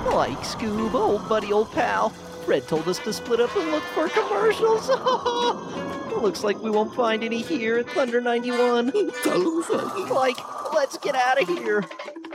Like Scoob, old buddy, old pal. Fred told us to split up and look for commercials. Looks like we won't find any here at Thunder 91. Like, let's get out of here.